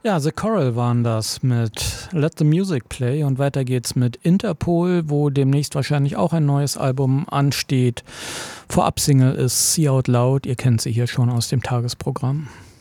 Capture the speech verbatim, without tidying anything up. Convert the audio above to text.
Ja, The Coral waren das mit Let the Music Play und weiter geht's mit Interpol, wo demnächst wahrscheinlich auch ein neues Album ansteht. Vorab-Single ist See Out Loud, ihr kennt sie hier schon aus dem Tagesprogramm.